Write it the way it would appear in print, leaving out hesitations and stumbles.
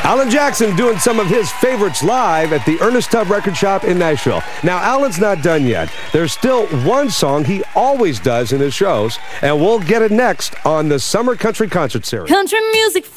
Alan Jackson doing some of his favorites live at the Ernest Tubb Record Shop in Nashville. Now, Alan's not done yet. There's still one song he always does in his shows, and we'll get it next on the Summer Country Concert Series. Country music